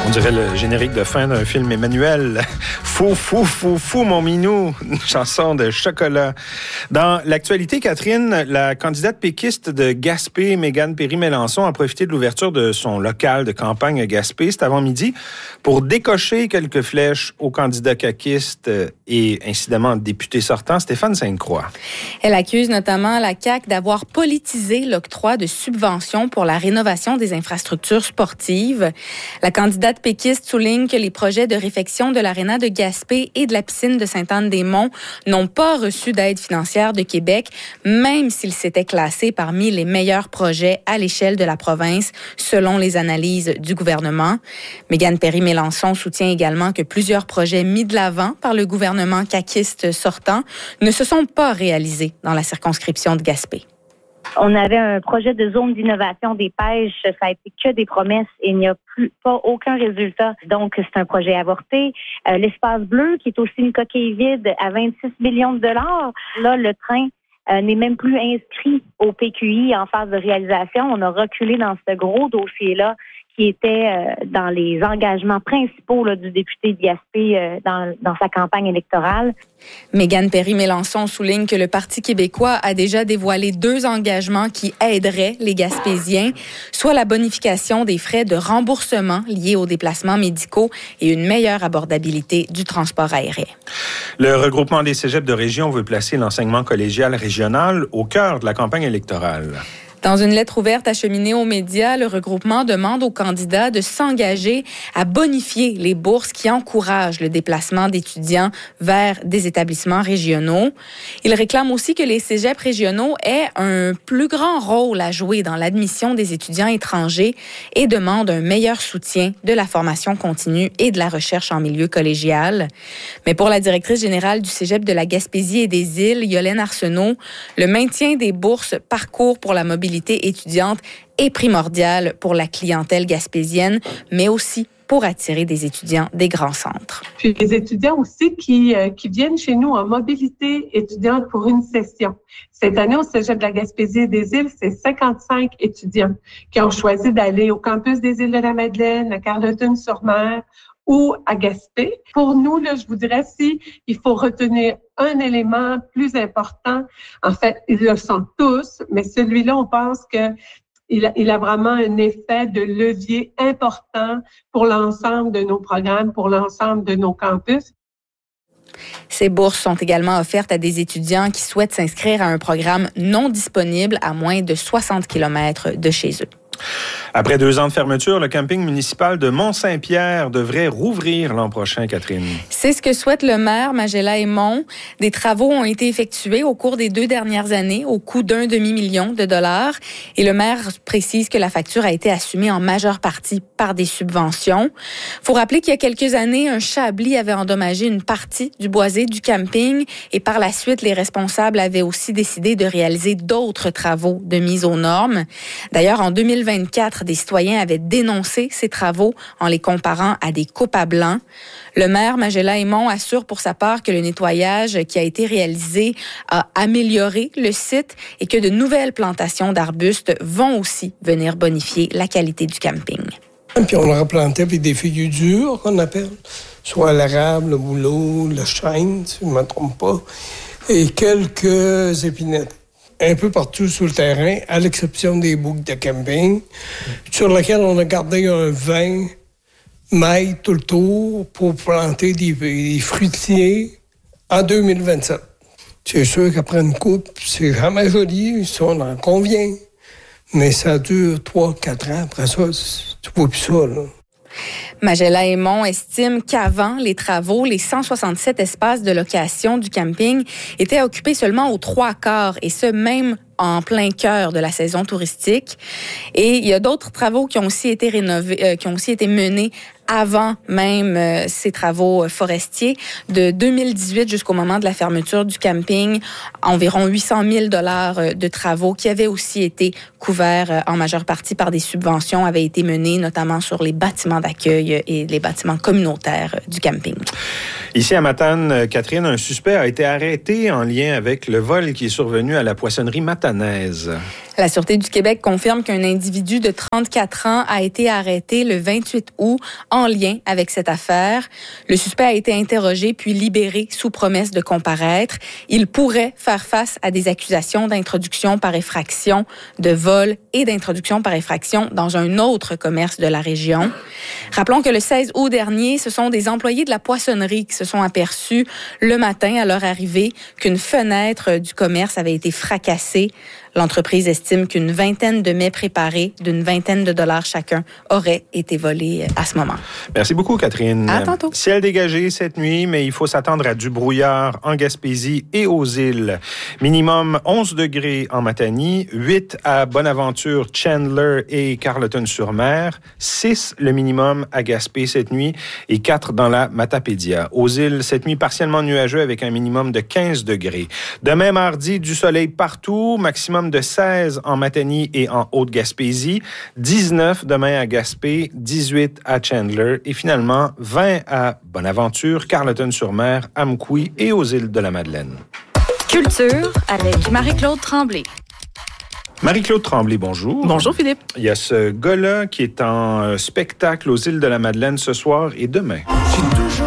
On dirait le générique de fin d'un film Emmanuel. Fou, fou, fou, fou, mon minou. Une chanson de chocolat. Dans l'actualité, Catherine, la candidate péquiste de Gaspé, Mégane Perry-Mélançon, a profité de l'ouverture de son local de campagne à Gaspé cet avant-midi pour décocher quelques flèches au candidat caquiste et incidemment député sortant, Stéphane Sainte-Croix. Elle accuse notamment la CAQ d'avoir politisé l'octroi de subventions pour la rénovation des infrastructures sportives. La candidate péquiste souligne que les projets de réfection de l'aréna de Gaspé et de la piscine de Sainte-Anne-des-Monts n'ont pas reçu d'aide financière de Québec, même s'ils s'étaient classés parmi les meilleurs projets à l'échelle de la province, selon les analyses du gouvernement. Mégane Perry-Mélançon soutient également que plusieurs projets mis de l'avant par le gouvernement caquiste sortant ne se sont pas réalisés dans la circonscription de Gaspé. On avait un projet de zone d'innovation des pêches. Ça a été que des promesses et il n'y a pas aucun résultat. Donc, c'est un projet avorté. L'espace bleu, qui est aussi une coquille vide à 26 millions de dollars. Là, le train n'est même plus inscrit au PQI en phase de réalisation. On a reculé dans ce gros dossier-là qui était dans les engagements principaux là, du député de Gaspé dans sa campagne électorale. Mégane Perry-Mélançon souligne que le Parti québécois a déjà dévoilé 2 engagements qui aideraient les Gaspésiens, soit la bonification des frais de remboursement liés aux déplacements médicaux et une meilleure abordabilité du transport aérien. Le regroupement des cégeps de région veut placer l'enseignement collégial régional au cœur de la campagne électorale. Dans une lettre ouverte acheminée aux médias, le regroupement demande aux candidats de s'engager à bonifier les bourses qui encouragent le déplacement d'étudiants vers des établissements régionaux. Il réclame aussi que les cégeps régionaux aient un plus grand rôle à jouer dans l'admission des étudiants étrangers et demande un meilleur soutien de la formation continue et de la recherche en milieu collégial. Mais pour la directrice générale du cégep de la Gaspésie et des Îles, Yolène Arsenault, le maintien des bourses Parcours pour la mobilité étudiante est primordial pour la clientèle gaspésienne, mais aussi pour attirer des étudiants des grands centres. Puis les étudiants aussi qui viennent chez nous en mobilité étudiante pour une session. Cette année, au Cégep de la Gaspésie et des Îles, c'est 55 étudiants qui ont choisi d'aller au campus des Îles-de-la-Madeleine, à Carleton-sur-Mer ou à Gaspé. Pour nous, là, je vous dirais il faut retenir un élément plus important. En fait, ils le sont tous, mais celui-là, on pense que il a vraiment un effet de levier important pour l'ensemble de nos programmes, pour l'ensemble de nos campus. Ces bourses sont également offertes à des étudiants qui souhaitent s'inscrire à un programme non disponible à moins de 60 km de chez eux. Après 2 ans de fermeture, le camping municipal de Mont-Saint-Pierre devrait rouvrir l'an prochain, Catherine. C'est ce que souhaite le maire Magella Aymon. Des travaux ont été effectués au cours des 2 dernières années au coût d'1 demi-million de dollars. Et le maire précise que la facture a été assumée en majeure partie par des subventions. Il faut rappeler qu'il y a quelques années, un chablis avait endommagé une partie du boisé du camping et par la suite, les responsables avaient aussi décidé de réaliser d'autres travaux de mise aux normes. D'ailleurs, en 2024, des citoyens avaient dénoncé ces travaux en les comparant à des coupes à blanc. Le maire Magella Aymon assure pour sa part que le nettoyage qui a été réalisé a amélioré le site et que de nouvelles plantations d'arbustes vont aussi venir bonifier la qualité du camping. Puis on le replantait avec des feuillus durs qu'on appelle, soit l'érable, le bouleau, le chêne, si je ne me trompe pas, et quelques épinettes. Un peu partout sur le terrain, à l'exception des boucles de camping, sur lesquelles on a gardé un 20 mètres tout le tour pour planter des fruitiers en 2027. C'est sûr qu'après une coupe, c'est jamais joli, ça on en convient. Mais ça dure 3-4 ans. Après ça, tu vois plus ça, là. Magella Aymon estime qu'avant les travaux, les 167 espaces de location du camping étaient occupés seulement aux 3/4, et ce, même en plein cœur de la saison touristique. Et il y a d'autres travaux qui ont aussi été rénovés, qui ont aussi été menés avant même ces travaux forestiers. De 2018 jusqu'au moment de la fermeture du camping, environ 800 000 $ de travaux qui avaient aussi été couverts en majeure partie par des subventions avaient été menés, notamment sur les bâtiments d'accueil et les bâtiments communautaires du camping. Ici à Matane, Catherine, un suspect a été arrêté en lien avec le vol qui est survenu à la poissonnerie matanaise. La Sûreté du Québec confirme qu'un individu de 34 ans a été arrêté le 28 août en en lien avec cette affaire. Le suspect a été interrogé puis libéré sous promesse de comparaître. Il pourrait faire face à des accusations d'introduction par effraction, de vol et d'introduction par effraction dans un autre commerce de la région. Rappelons que le 16 août dernier, ce sont des employés de la poissonnerie qui se sont aperçus le matin à leur arrivée qu'une fenêtre du commerce avait été fracassée. L'entreprise estime qu'une vingtaine de mets préparés d'une vingtaine de dollars chacun auraient été volés à ce moment. Merci beaucoup, Catherine. À tantôt. Ciel dégagé cette nuit, mais il faut s'attendre à du brouillard en Gaspésie et aux îles. Minimum 11 degrés en Matanie, 8 à Bonaventure, Chandler et Carleton-sur-Mer, 6 le minimum à Gaspé cette nuit et 4 dans la Matapédia. Aux îles, cette nuit partiellement nuageux avec un minimum de 15 degrés. Demain mardi, du soleil partout, maximum de 16 en Matanie et en Haute-Gaspésie, 19 demain à Gaspé, 18 à Chandler et finalement 20 à Bonaventure, Carleton-sur-Mer, Amqui et aux îles de la Madeleine. Culture avec Marie-Claude Tremblay. Marie-Claude Tremblay, bonjour. Bonjour Philippe. Il y a ce gars-là qui est en spectacle aux îles de la Madeleine ce soir et demain.